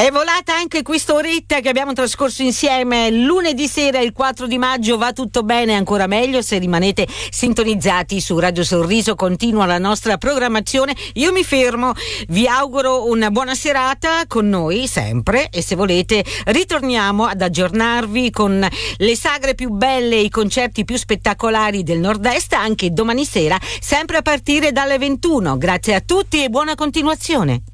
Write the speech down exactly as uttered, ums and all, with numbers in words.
È volata anche quest'oretta che abbiamo trascorso insieme lunedì sera, il quattro di maggio. Va tutto bene, ancora meglio se rimanete sintonizzati su Radio Sorriso. Continua la nostra programmazione. Io mi fermo, vi auguro una buona serata con noi sempre, e se volete ritorniamo ad aggiornarvi con le sagre più belle, i concerti più spettacolari del Nord-Est anche domani sera, sempre a partire dalle ventuno. Grazie a tutti e buona continuazione.